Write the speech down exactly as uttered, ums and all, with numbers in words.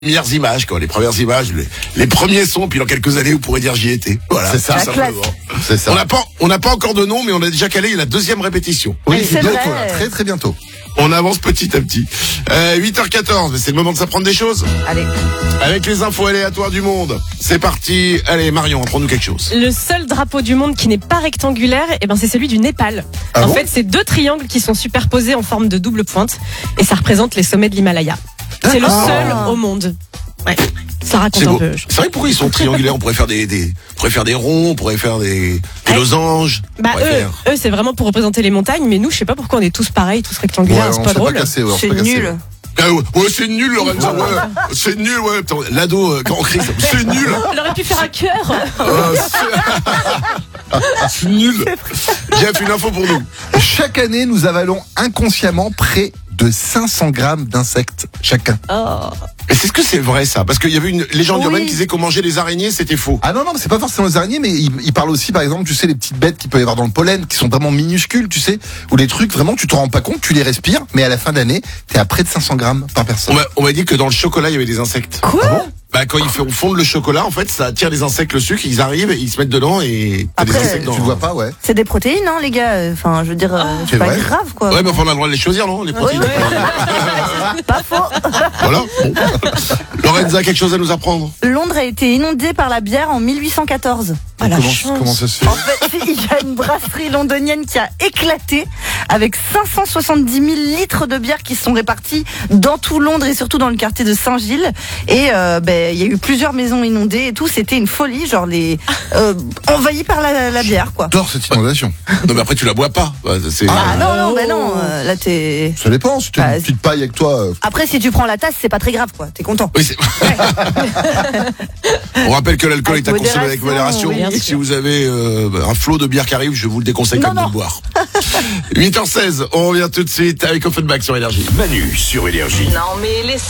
Premières images, quoi, les premières images, les, les premiers sons, puis dans quelques années, vous pourrez dire j'y étais. Voilà, c'est ça, tout simplement. C'est ça. On n'a pas, on n'a pas encore de nom, mais on a déjà calé la deuxième répétition. Oui, c'est bientôt, vrai. là, très très bientôt. On avance petit à petit. Euh, huit heures quatorze, c'est le moment de s'apprendre des choses. Allez. Avec les infos aléatoires du monde. C'est parti. Allez, Marion, apprends-nous quelque chose. Le seul drapeau du monde qui n'est pas rectangulaire, eh ben c'est celui du Népal. Ah en bon fait, c'est deux triangles qui sont superposés en forme de double pointe et ça représente les sommets de l'Himalaya. C'est le Ah. seul au monde. Ouais. Ça raconte C'est un beau. peu. C'est vrai, pourquoi ils sont triangulaires? On pourrait faire des, des, on pourrait faire des ronds, on pourrait faire des, des Ouais. losanges. Bah On pourrait eux, faire- eux c'est vraiment pour représenter les montagnes, mais nous, je sais pas pourquoi on est tous pareils, tous Ouais, rectangulaires, c'est on pas s'est drôle. pas cassé, ouais, on s'est C'est pas cassé. nul. Ah ouais, ouais, c'est nul, Lorenzo. Ouais. C'est nul, ouais. Putain, l'ado euh, grand crise, c'est nul. On aurait pu faire un cœur. Euh, c'est- c'est nul. Jeff, une info pour nous. Chaque année, nous avalons inconsciemment près de cinq cents grammes d'insectes chacun. Oh. Mais c'est ce que c'est vrai ça? Parce qu'il y avait une légende Oui. urbaine qui disait qu'on mangeait les araignées, c'était faux. Ah non, non, mais c'est pas forcément les araignées, mais il, il parle aussi, par exemple, tu sais, les petites bêtes qu'il peut y avoir dans le pollen, qui sont vraiment minuscules, tu sais, ou les trucs, vraiment, tu te rends pas compte, tu les respires, mais à la fin d'année, t'es à près de cinq cents grammes par On personne. m'a, on m'a dit que dans le chocolat, il y avait des insectes. Quoi? Bah, quand ils font- fondent le chocolat, en fait, ça attire les insectes, le sucre, ils arrivent, ils se mettent dedans et t'as des Après, insectes dans. Tu le vois pas, ouais. C'est des protéines, hein, les gars. Enfin, je veux dire, euh, c'est c'est pas vrai. grave, quoi. Ouais, mais enfin, on a le droit de les choisir, non? Les Oui, protéines. oui. Pas faux. Voilà. Bon. Lorenza, quelque chose à nous apprendre? Londres a été inondée par la bière en mille huit cent quatorze. Ah, la comment, chance. comment ça se fait? En fait, il y a une brasserie londonienne qui a éclaté avec cinq cent soixante-dix mille litres de bière qui se sont répartis dans tout Londres et surtout dans le quartier de Saint-Gilles. Et euh, ben, il y a eu plusieurs maisons inondées et tout. C'était une folie, genre les euh, envahis par la, la bière, quoi. J'adore cette inondation. Non, mais après, tu la bois pas. Bah, c'est... Ah non, non, ben non. euh, là, t'es. Ça dépend, si tu as Bah, une petite paille avec toi. euh, Après, si tu prends la tasse, c'est pas très grave, quoi. T'es content. Oui, c'est... On rappelle que l'alcool Avec est à consommer avec modération. modération, oui, bien Si sûr. vous avez euh, un flot de bière qui arrive, je vous le déconseille Non, comme de non. le boire. huit heures seize, on revient tout de suite avec Offenbach sur Énergie. Manu sur Énergie. Non mais laisse